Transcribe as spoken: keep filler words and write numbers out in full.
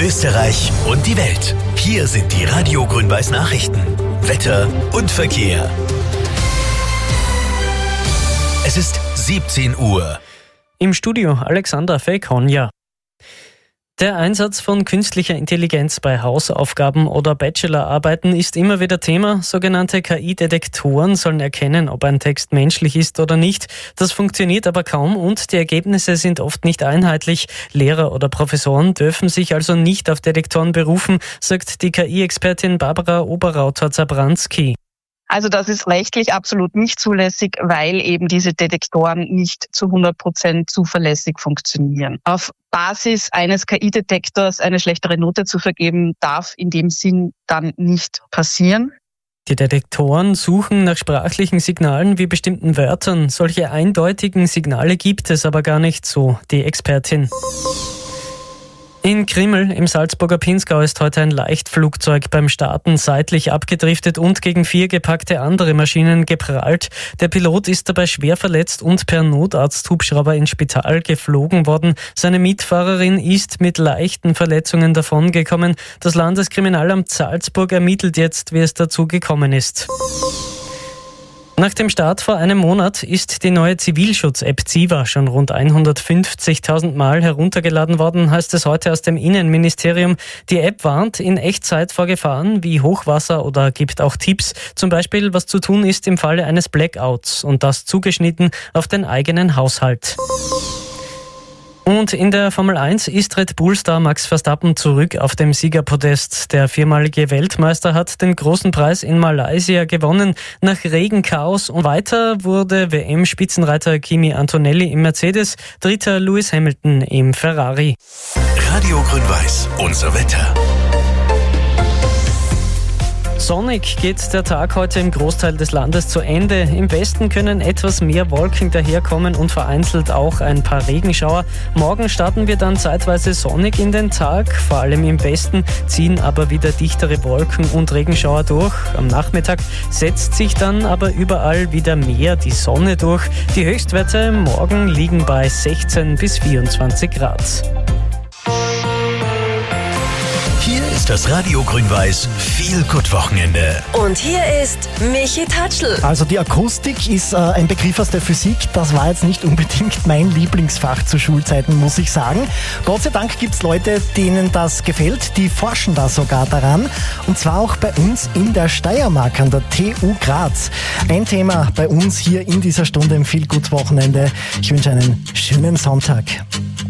Österreich und die Welt. Hier sind die Radio Grün-Weiß Nachrichten. Wetter und Verkehr. Es ist siebzehn Uhr. Im Studio Alexandra Fekonja. Der Einsatz von künstlicher Intelligenz bei Hausaufgaben oder Bachelorarbeiten ist immer wieder Thema. Sogenannte K I-Detektoren sollen erkennen, ob ein Text menschlich ist oder nicht. Das funktioniert aber kaum und die Ergebnisse sind oft nicht einheitlich. Lehrer oder Professoren dürfen sich also nicht auf Detektoren berufen, sagt die K I-Expertin Barbara Oberrauter-Zabranski. Also das ist rechtlich absolut nicht zulässig, weil eben diese Detektoren nicht zu hundert Prozent zuverlässig funktionieren. Auf Basis eines K I-Detektors eine schlechtere Note zu vergeben, darf in dem Sinn dann nicht passieren. Die Detektoren suchen nach sprachlichen Signalen wie bestimmten Wörtern. Solche eindeutigen Signale gibt es aber gar nicht, so die Expertin. In Krimml im Salzburger Pinzgau ist heute ein Leichtflugzeug beim Starten seitlich abgedriftet und gegen vier gepackte andere Maschinen geprallt. Der Pilot ist dabei schwer verletzt und per Notarzthubschrauber ins Spital geflogen worden. Seine Mitfahrerin ist mit leichten Verletzungen davongekommen. Das Landeskriminalamt Salzburg ermittelt jetzt, wie es dazu gekommen ist. Nach dem Start vor einem Monat ist die neue Zivilschutz-App Ziva schon rund hundertfünfzigtausend Mal heruntergeladen worden, heißt es heute aus dem Innenministerium. Die App warnt in Echtzeit vor Gefahren wie Hochwasser oder gibt auch Tipps, zum Beispiel was zu tun ist im Falle eines Blackouts und das zugeschnitten auf den eigenen Haushalt. Und in der Formel eins ist Red Bull-Star Max Verstappen zurück auf dem Siegerpodest. Der viermalige Weltmeister hat den großen Preis in Malaysia gewonnen. Nach Regenchaos und weiter wurde W M-Spitzenreiter Kimi Antonelli im Mercedes, dritter Lewis Hamilton im Ferrari. Radio Grün-Weiß, unser Wetter. Sonnig geht der Tag heute im Großteil des Landes zu Ende. Im Westen können etwas mehr Wolken daherkommen und vereinzelt auch ein paar Regenschauer. Morgen starten wir dann zeitweise sonnig in den Tag. Vor allem im Westen ziehen aber wieder dichtere Wolken und Regenschauer durch. Am Nachmittag setzt sich dann aber überall wieder mehr die Sonne durch. Die Höchstwerte morgen liegen bei sechzehn bis vierundzwanzig Grad. Hier ist das Radio Grün-Weiß Feel-Good-Wochenende. Und hier ist Michi Tatschl. Also die Akustik ist äh, ein Begriff aus der Physik. Das war jetzt nicht unbedingt mein Lieblingsfach zu Schulzeiten, muss ich sagen. Gott sei Dank gibt es Leute, denen das gefällt. Die forschen da sogar daran. Und zwar auch bei uns in der Steiermark an der T U Graz. Ein Thema bei uns hier in dieser Stunde im Feel-Good-Wochenende. Ich wünsche einen schönen Sonntag.